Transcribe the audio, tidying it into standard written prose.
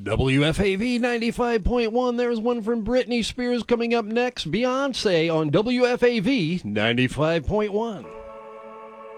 WFAV 95.1. There's one from Britney Spears coming up next. Beyonce on WFAV 95.1.